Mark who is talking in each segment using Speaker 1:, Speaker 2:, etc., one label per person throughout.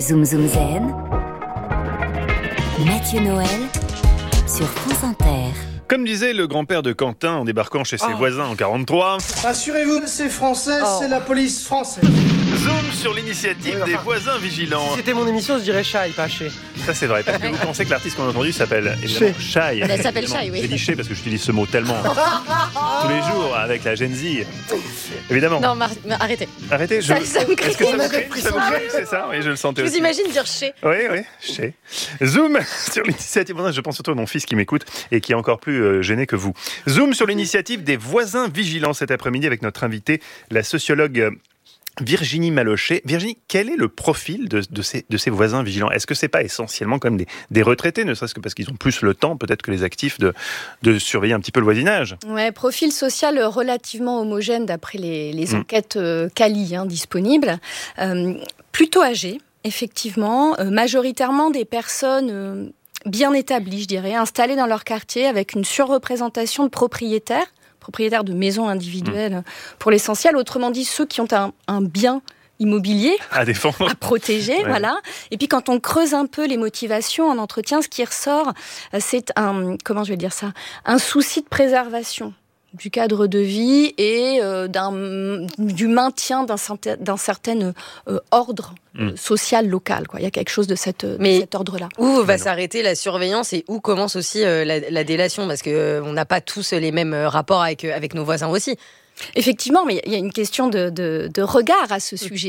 Speaker 1: Zoom Zoom Zen, Mathieu Noël sur France Inter.
Speaker 2: Comme disait le grand-père de Quentin en débarquant chez ses voisins en 43,
Speaker 3: rassurez-vous, c'est français, c'est la police française.
Speaker 2: zoom sur l'initiative des voisins vigilants.
Speaker 4: Si c'était mon émission, je dirais Chai, pas Ché.
Speaker 2: Ça c'est vrai, parce que vous pensez que l'artiste qu'on a entendu s'appelle évidemment Chai.
Speaker 5: Elle s'appelle Chai, oui.
Speaker 2: J'ai dit Chai parce que j'utilise ce mot tellement tous les jours avec la Gen Z. Évidemment.
Speaker 5: Non, arrêtez.
Speaker 2: Arrêtez,
Speaker 5: Ça me crée.
Speaker 2: Est-ce que ça me crée, c'est ça? Oui, je le sentais
Speaker 5: Je
Speaker 2: aussi.
Speaker 5: vous imagine dire Chez.
Speaker 2: Oui, Chai. Zoom sur l'initiative. Je pense surtout à mon fils qui m'écoute et qui est encore plus gêné que vous. Zoom sur l'initiative des voisins vigilants cet après-midi avec notre invitée, la sociologue Virginie Malochet. Virginie, quel est le profil de ces voisins vigilants ? Est-ce que c'est pas essentiellement comme des retraités, ne serait-ce que parce qu'ils ont plus le temps, peut-être que les actifs, de surveiller un petit peu le voisinage ?
Speaker 6: Ouais, profil social relativement homogène d'après les enquêtes Cali disponibles. Plutôt âgés, effectivement, majoritairement des personnes bien établies, je dirais, installées dans leur quartier avec une surreprésentation de propriétaires de maisons individuelles pour l'essentiel. Autrement dit, ceux qui ont un bien immobilier
Speaker 2: à défendre,
Speaker 6: à protéger, ouais. Voilà. Et puis quand on creuse un peu les motivations en entretien, ce qui ressort, c'est un souci de préservation du cadre de vie et du maintien d'un certain ordre social local. Quoi. Il y a quelque chose de cet ordre-là.
Speaker 5: Où va s'arrêter la surveillance et où commence aussi la délation ? Parce qu'on n'a pas tous les mêmes rapports avec nos voisins aussi.
Speaker 6: Effectivement, mais il y a une question de regard à ce sujet.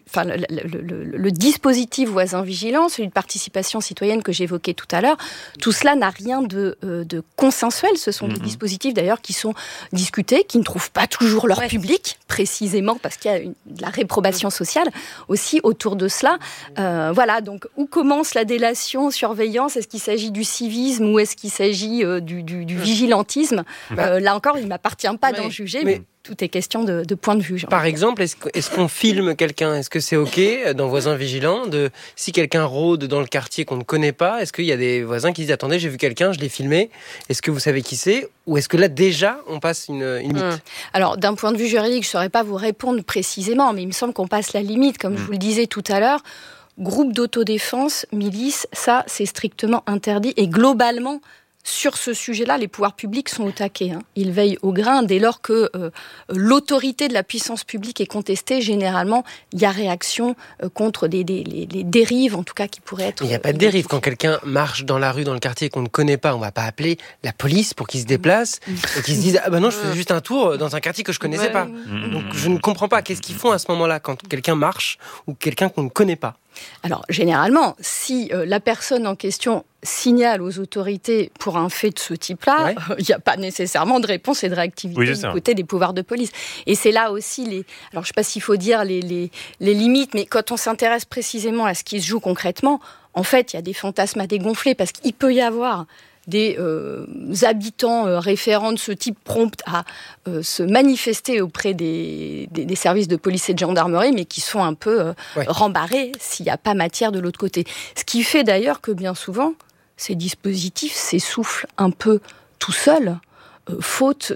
Speaker 6: Le dispositif voisin vigilant, celui de participation citoyenne que j'évoquais tout à l'heure, tout cela n'a rien de consensuel. Ce sont des dispositifs d'ailleurs qui sont discutés, qui ne trouvent pas toujours leur public, précisément parce qu'il y a de la réprobation sociale aussi autour de cela. Voilà, donc où commence la délation, surveillance ? Est-ce qu'il s'agit du civisme ou est-ce qu'il s'agit du vigilantisme ? Là encore, il ne m'appartient pas d'en juger, mais tout est question de point de vue.
Speaker 4: Par exemple, est-ce qu'on filme quelqu'un ? Est-ce que c'est OK dans Voisins Vigilants si quelqu'un rôde dans le quartier qu'on ne connaît pas, est-ce qu'il y a des voisins qui disent « Attendez, j'ai vu quelqu'un, je l'ai filmé, est-ce que vous savez qui c'est ?» Ou est-ce que là, déjà, on passe une limite ?
Speaker 6: Alors, d'un point de vue juridique, je ne saurais pas vous répondre précisément, mais il me semble qu'on passe la limite, comme je vous le disais tout à l'heure. Groupe d'autodéfense, milice, ça, c'est strictement interdit. Et globalement, sur ce sujet-là, les pouvoirs publics sont au taquet. Ils veillent au grain. Dès lors que l'autorité de la puissance publique est contestée, généralement, il y a réaction contre les dérives, en tout cas, qui pourraient être...
Speaker 4: Il n'y a pas de dérive. Quand quelqu'un marche dans la rue, dans le quartier qu'on ne connaît pas, on ne va pas appeler la police pour qu'il se déplace et qu'il se dise « Ah ben non, je faisais juste un tour dans un quartier que je ne connaissais pas. » Donc je ne comprends pas. Qu'est-ce qu'ils font à ce moment-là quand quelqu'un marche ou quelqu'un qu'on ne connaît pas ?
Speaker 6: Alors, généralement, si la personne en question signale aux autorités pour un fait de ce type-là, il n'y a pas nécessairement de réponse et de réactivité du côté des pouvoirs de police. Et c'est là aussi alors, je ne sais pas s'il faut dire les limites, mais quand on s'intéresse précisément à ce qui se joue concrètement, en fait, il y a des fantasmes à dégonfler parce qu'il peut y avoir des habitants référents de ce type prompts à se manifester auprès des services de police et de gendarmerie, mais qui sont un peu rembarrés s'il n'y a pas matière de l'autre côté. Ce qui fait d'ailleurs que bien souvent, ces dispositifs s'essoufflent un peu tout seuls, faute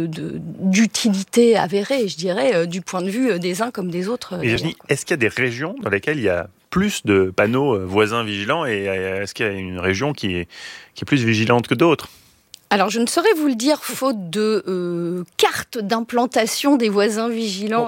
Speaker 6: d'utilité avérée, je dirais, du point de vue des uns comme des autres.
Speaker 2: Et Virginie, est-ce qu'il y a des régions dans lesquelles il y a plus de panneaux voisins vigilants et est-ce qu'il y a une région qui est plus vigilante que d'autres ?
Speaker 6: Alors, je ne saurais vous le dire, faute de carte d'implantation des voisins vigilants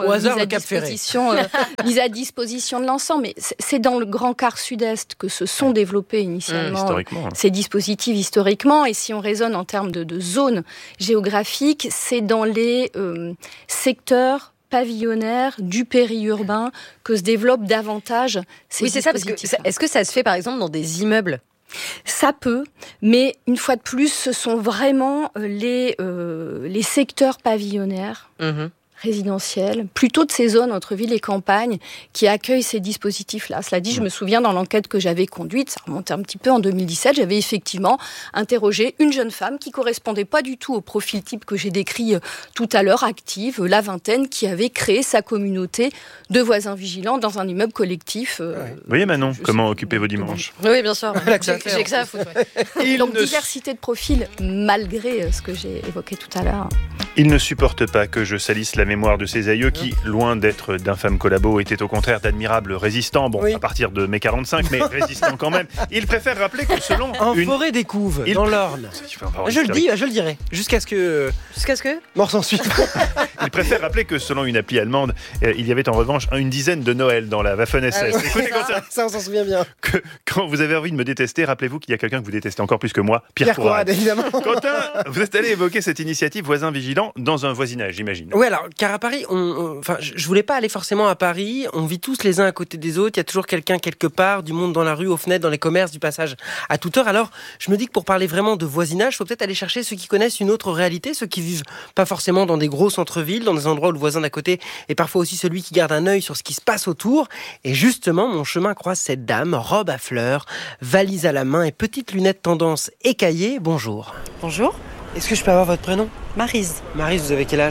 Speaker 6: mise à disposition de l'ensemble. Mais c'est dans le grand quart sud-est que se sont développés initialement ces dispositifs historiquement. Et si on raisonne en termes de zones géographiques, c'est dans les secteurs pavillonnaire du périurbain que se développent davantage ces dispositifs.
Speaker 5: C'est ça, parce que est-ce que ça se fait par exemple dans des immeubles ?
Speaker 6: Ça peut, mais une fois de plus, ce sont vraiment les secteurs pavillonnaires résidentiels, plutôt de ces zones entre villes et campagnes, qui accueillent ces dispositifs-là. Cela dit, je me souviens dans l'enquête que j'avais conduite, ça remontait un petit peu en 2017, j'avais effectivement interrogé une jeune femme qui correspondait pas du tout au profil type que j'ai décrit tout à l'heure, active, la vingtaine, qui avait créé sa communauté de voisins vigilants dans un immeuble collectif.
Speaker 2: Vous voyez Manon, comment occuper vos dimanches ?
Speaker 5: Oui, bien sûr. J'ai que ça à foutre.
Speaker 6: Donc diversité de profils, malgré ce que j'ai évoqué tout à l'heure.
Speaker 2: Il ne supporte pas que je salisse la mémoire de ses aïeux qui, loin d'être d'infâmes collabos, étaient au contraire d'admirables résistants. Bon, à partir de mai 45, mais résistants quand même. Il préfère rappeler que selon
Speaker 4: forêt des Couves, dans l'Orne. Je le dirai. Jusqu'à ce que... Mort s'en suit.
Speaker 2: Il préfère rappeler que selon une appli allemande, il y avait en revanche une dizaine de Noël dans la Waffen-SS. Écoutez,
Speaker 4: ça, on s'en souvient bien.
Speaker 2: Quand vous avez envie de me détester, rappelez-vous qu'il y a quelqu'un que vous détestez encore plus que moi, Pierre Courade.
Speaker 4: Évidemment.
Speaker 2: Quentin, vous êtes allé évoquer cette initiative Voisins Vigilants dans un voisinage, j'imagine.
Speaker 4: Oui, alors, car à Paris, je voulais pas aller forcément à Paris. On vit tous les uns à côté des autres. Il y a toujours quelqu'un quelque part, du monde dans la rue, aux fenêtres, dans les commerces, du passage à toute heure. Alors, je me dis que pour parler vraiment de voisinage, il faut peut-être aller chercher ceux qui connaissent une autre réalité, ceux qui vivent pas forcément dans des gros centres-villes, dans des endroits où le voisin d'à côté est parfois aussi celui qui garde un œil sur ce qui se passe autour. Et justement, mon chemin croise cette dame, robe à fleurs, valise à la main et petite lunette tendance écaillée. Bonjour.
Speaker 7: Bonjour.
Speaker 4: Est-ce que je peux avoir votre prénom ?
Speaker 7: Maryse.
Speaker 4: Maryse, vous avez quel âge ?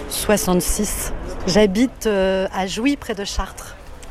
Speaker 7: 66. J'habite à Jouy, près de Chartres.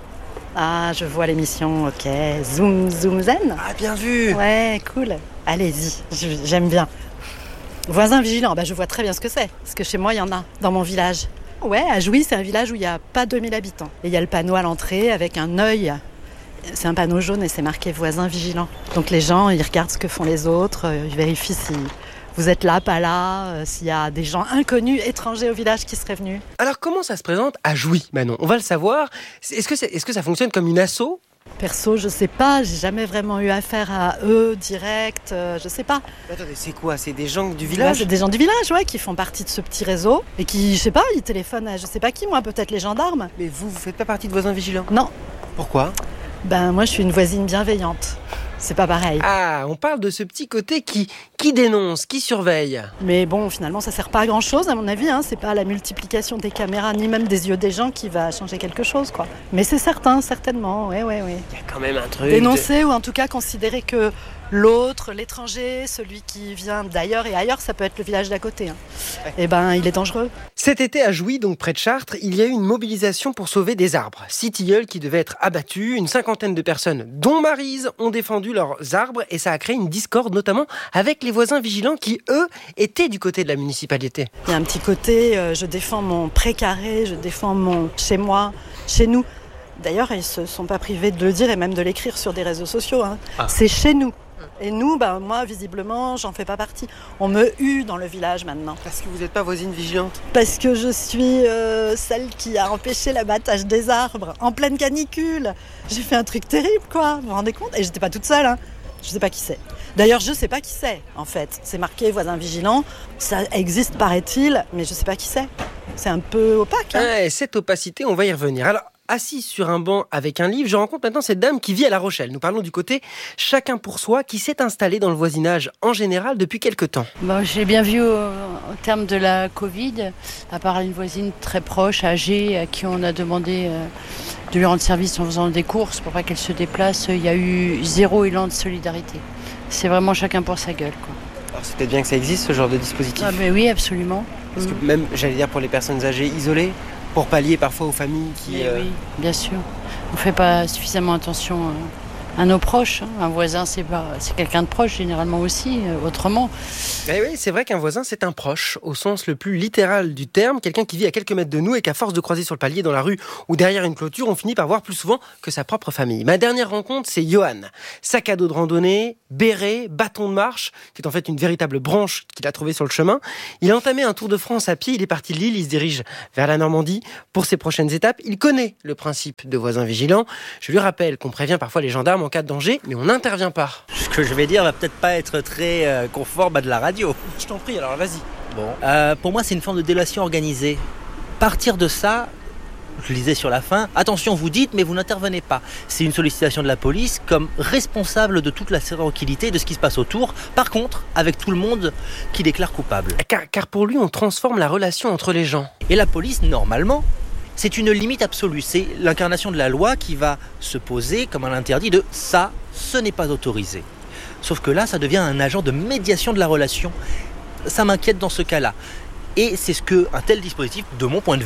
Speaker 7: Ah, je vois l'émission, ok. Zoom Zen.
Speaker 4: Ah, bien vu.
Speaker 7: Ouais, cool. Allez-y, j'aime bien. Voisins vigilants, je vois très bien ce que c'est. Parce que chez moi, il y en a, dans mon village. Ouais, à Jouy, c'est un village où il n'y a pas 2000 habitants. Et il y a le panneau à l'entrée avec un œil. C'est un panneau jaune et c'est marqué voisins vigilants. Donc les gens, ils regardent ce que font les autres, ils vérifient si vous êtes là, pas là, s'il y a des gens inconnus, étrangers au village qui seraient venus.
Speaker 4: Alors comment ça se présente à Jouy, Manon ? On va le savoir. Est-ce que ça fonctionne comme une asso ?
Speaker 7: Perso, je sais pas, j'ai jamais vraiment eu affaire à eux direct, je sais pas.
Speaker 4: Attendez, c'est quoi ? C'est des gens du village ?
Speaker 7: C'est des gens du village, ouais, qui font partie de ce petit réseau et qui, je sais pas, ils téléphonent à je sais pas qui, moi, peut-être les gendarmes.
Speaker 4: Mais vous faites pas partie de voisins vigilants ?
Speaker 7: Non.
Speaker 4: Pourquoi ?
Speaker 7: Moi, je suis une voisine bienveillante. C'est pas pareil.
Speaker 4: Ah, on parle de ce petit côté qui dénonce, qui surveille.
Speaker 7: Mais bon, finalement, ça sert pas à grand-chose, à mon avis. C'est pas la multiplication des caméras, ni même des yeux des gens qui va changer quelque chose, quoi. Mais c'est certain, certainement, ouais.
Speaker 4: Il y a quand même un truc...
Speaker 7: Dénoncer ou en tout cas considérer que l'autre, l'étranger, celui qui vient d'ailleurs et ailleurs, ça peut être le village d'à côté. Il est dangereux.
Speaker 4: Cet été à Jouy, donc près de Chartres, il y a eu une mobilisation pour sauver des arbres. 6 tilleuls qui devaient être abattus. Une 50aine de personnes, dont Maryse, ont défendu leurs arbres et ça a créé une discorde, notamment avec les voisins vigilants qui, eux, étaient du côté de la municipalité.
Speaker 7: Il y a un petit côté, je défends mon précaré, je défends mon chez moi, chez nous. D'ailleurs, ils ne se sont pas privés de le dire et même de l'écrire sur des réseaux sociaux. C'est chez nous. Et nous, moi, visiblement, j'en fais pas partie. On me hue dans le village maintenant.
Speaker 4: Parce que vous n'êtes pas voisine vigilante ?
Speaker 7: Parce que je suis celle qui a empêché l'abattage des arbres en pleine canicule. J'ai fait un truc terrible, quoi. Vous vous rendez compte ? Et j'étais pas toute seule, Je sais pas qui c'est. D'ailleurs, je sais pas qui c'est, en fait. C'est marqué voisin vigilant. Ça existe, paraît-il, mais je sais pas qui c'est. C'est un peu opaque.
Speaker 4: Et cette opacité, on va y revenir. Alors, assise sur un banc avec un livre, je rencontre maintenant cette dame qui vit à La Rochelle. Nous parlons du côté chacun pour soi, qui s'est installé dans le voisinage en général depuis quelques temps.
Speaker 8: J'ai bien vu au terme de la Covid, à part une voisine très proche, âgée, à qui on a demandé de lui rendre service en faisant des courses pour pas qu'elle se déplace, il y a eu 0 élan de solidarité. C'est vraiment chacun pour sa gueule, quoi.
Speaker 4: Alors c'est peut-être bien que ça existe, ce genre de dispositif.
Speaker 8: Mais oui, absolument.
Speaker 4: Parce que même, j'allais dire, pour les personnes âgées isolées, pour pallier parfois aux familles qui...
Speaker 8: Oui, bien sûr. On ne fait pas suffisamment attention à nos proches. Un voisin, c'est quelqu'un de proche, généralement aussi, autrement.
Speaker 4: Mais oui, c'est vrai qu'un voisin, c'est un proche, au sens le plus littéral du terme. Quelqu'un qui vit à quelques mètres de nous et qu'à force de croiser sur le palier, dans la rue ou derrière une clôture, on finit par voir plus souvent que sa propre famille. Ma dernière rencontre, c'est Johan. Sac à dos de randonnée, béret, bâton de marche, qui est en fait une véritable branche qu'il a trouvée sur le chemin. Il a entamé un tour de France à pied, il est parti de Lille, il se dirige vers la Normandie pour ses prochaines étapes. Il connaît le principe de voisin vigilant. Je lui rappelle qu'on prévient parfois les gendarmes en cas de danger, mais on n'intervient pas.
Speaker 9: Ce que je vais dire va peut-être pas être très conforme à de la radio.
Speaker 4: Je t'en prie, alors vas-y.
Speaker 9: Bon. Pour moi, c'est une forme de délation organisée. Partir de ça, je lisais sur la fin, attention, vous dites, mais vous n'intervenez pas. C'est une sollicitation de la police comme responsable de toute la tranquillité de ce qui se passe autour. Par contre, avec tout le monde qui déclare coupable.
Speaker 4: Car pour lui, on transforme la relation entre les gens.
Speaker 9: Et la police, normalement, c'est une limite absolue. C'est l'incarnation de la loi qui va se poser comme un interdit de ça, ce n'est pas autorisé. Sauf que là, ça devient un agent de médiation de la relation. Ça m'inquiète dans ce cas-là. Et c'est ce qu'un tel dispositif, de mon point de vue,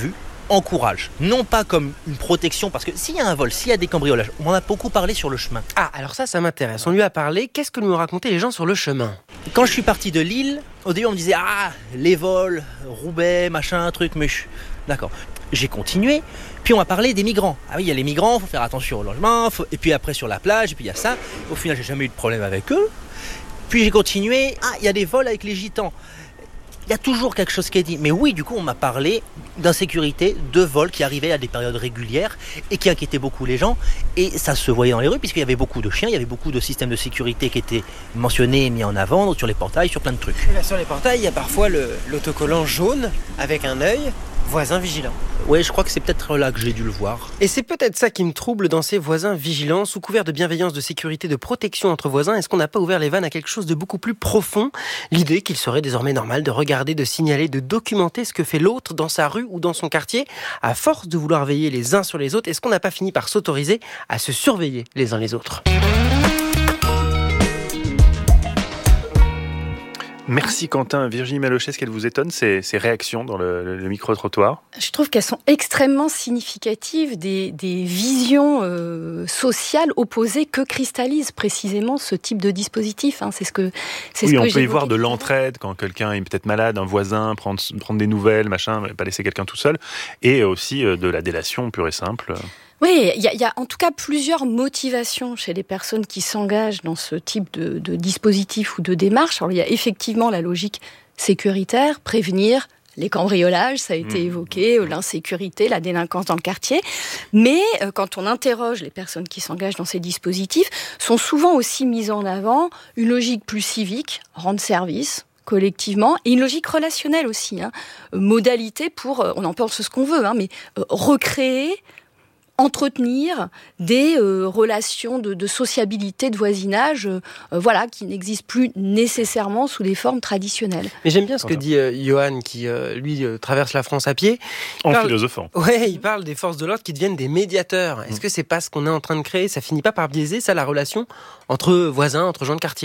Speaker 9: encourage, non pas comme une protection, parce que s'il y a un vol, s'il y a des cambriolages, on en a beaucoup parlé sur le chemin.
Speaker 4: Ah, alors ça m'intéresse. On lui a parlé. Qu'est-ce que nous racontaient les gens sur le chemin ?
Speaker 9: Quand je suis parti de Lille, au début on me disait les vols, Roubaix, machin, truc, muche. D'accord. J'ai continué, puis on m'a parlé des migrants. Ah oui, il y a les migrants, il faut faire attention au logement, et puis après sur la plage, et puis il y a ça. Au final, j'ai jamais eu de problème avec eux. Puis j'ai continué, il y a des vols avec les gitans. Il y a toujours quelque chose qui est dit. Mais oui, du coup, on m'a parlé d'insécurité, de vols qui arrivaient à des périodes régulières et qui inquiétaient beaucoup les gens. Et ça se voyait dans les rues, puisqu'il y avait beaucoup de chiens, il y avait beaucoup de systèmes de sécurité qui étaient mentionnés et mis en avant, sur les portails, sur plein de trucs.
Speaker 4: Là, sur les portails, il y a parfois l'autocollant jaune avec un œil. Voisins vigilants.
Speaker 9: Oui, je crois que c'est peut-être là que j'ai dû le voir.
Speaker 4: Et c'est peut-être ça qui me trouble dans ces voisins vigilants. Sous couvert de bienveillance, de sécurité, de protection entre voisins, est-ce qu'on n'a pas ouvert les vannes à quelque chose de beaucoup plus profond ? L'idée qu'il serait désormais normal de regarder, de signaler, de documenter ce que fait l'autre dans sa rue ou dans son quartier. À force de vouloir veiller les uns sur les autres, est-ce qu'on n'a pas fini par s'autoriser à se surveiller les uns les autres ?
Speaker 2: Merci Quentin. Virginie Malochet, est-ce qu'elle vous étonne, ces réactions dans le micro-trottoir ?
Speaker 6: Je trouve qu'elles sont extrêmement significatives des visions sociales opposées que cristallise précisément ce type de dispositif. C'est ce que
Speaker 2: on peut y voir de l'entraide quand quelqu'un est peut-être malade, un voisin, prendre des nouvelles, machin, pas laisser quelqu'un tout seul, et aussi de la délation pure et simple.
Speaker 6: Oui, il y a en tout cas plusieurs motivations chez les personnes qui s'engagent dans ce type de dispositif ou de démarche. Alors, il y a effectivement la logique sécuritaire, prévenir les cambriolages, ça a été évoqué, l'insécurité, la délinquance dans le quartier. Mais quand on interroge les personnes qui s'engagent dans ces dispositifs, sont souvent aussi mises en avant une logique plus civique, rendre service collectivement, et une logique relationnelle aussi. Modalité pour, on en pense ce qu'on veut, mais recréer, entretenir des relations de sociabilité, de voisinage, qui n'existent plus nécessairement sous des formes traditionnelles.
Speaker 4: Mais j'aime bien ce que dit Johan, qui lui traverse la France à pied.
Speaker 2: Philosophant.
Speaker 4: Ouais, il parle des forces de l'ordre qui deviennent des médiateurs. Est-ce que c'est pas ce qu'on est en train de créer ? Ça finit pas par biaiser la relation entre voisins, entre gens de quartier ?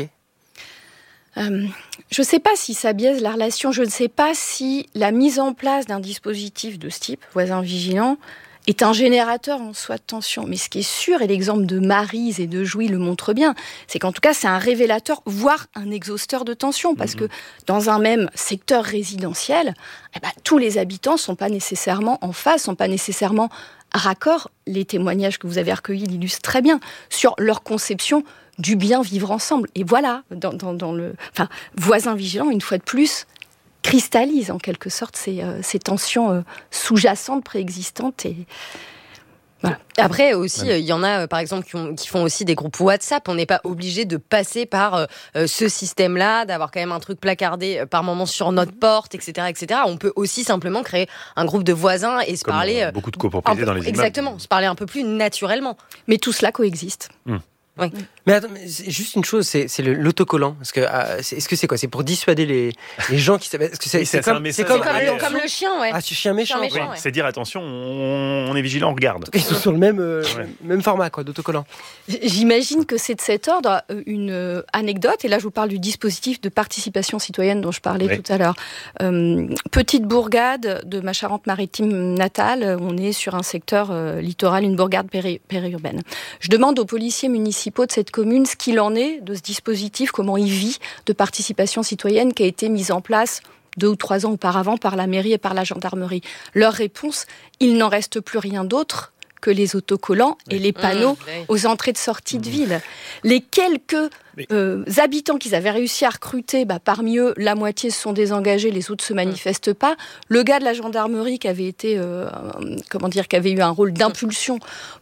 Speaker 6: Je ne sais pas si ça biaise la relation. Je ne sais pas si la mise en place d'un dispositif de ce type, voisin vigilant, est un générateur en soi de tension. Mais ce qui est sûr, et l'exemple de Maryse et de Jouy le montre bien, c'est qu'en tout cas, c'est un révélateur, voire un exhausteur de tension. Parce que dans un même secteur résidentiel, tous les habitants ne sont pas nécessairement en phase, ne sont pas nécessairement raccord. Les témoignages que vous avez recueillis l'illustrent très bien sur leur conception du bien vivre ensemble. Et voilà, dans le voisin vigilant, une fois de plus, cristallise en quelque sorte ces tensions sous-jacentes, préexistantes. Et voilà.
Speaker 5: Après aussi, il y en a par exemple qui font aussi des groupes WhatsApp. On n'est pas obligé de passer par ce système-là, d'avoir quand même un truc placardé par moment sur notre porte, etc., etc. On peut aussi simplement créer un groupe de voisins et se parler.
Speaker 2: Beaucoup de copropriétés dans les immeubles.
Speaker 5: Exactement, se parler un peu plus naturellement.
Speaker 6: Mais tout cela coexiste.
Speaker 5: Oui.
Speaker 4: Mais attends, c'est juste une chose, c'est l'autocollant. Est-ce que c'est quoi ? C'est pour dissuader les gens qui... Est-ce que c'est comme
Speaker 5: le chien, ouais.
Speaker 4: Ah, ce chien méchant.
Speaker 5: Ouais.
Speaker 2: C'est dire attention, on est vigilant, on regarde.
Speaker 4: Ils sont sur le même format d'autocollant.
Speaker 6: J'imagine que c'est de cet ordre une anecdote, et là je vous parle du dispositif de participation citoyenne dont je parlais tout à l'heure. Petite bourgade de ma Charente-Maritime natale, on est sur un secteur littoral, une bourgade périurbaine. Je demande aux policiers municipaux de cette commune ce qu'il en est de ce dispositif, comment il vit de participation citoyenne qui a été mise en place 2 ou 3 ans auparavant par la mairie et par la gendarmerie. Leur réponse, il n'en reste plus rien d'autre que les autocollants et les panneaux aux entrées de sortie de ville. Les quelques habitants qu'ils avaient réussi à recruter, parmi eux, la moitié se sont désengagés, les autres se manifestent pas. Le gars de la gendarmerie qui avait été, qui avait eu un rôle d'impulsion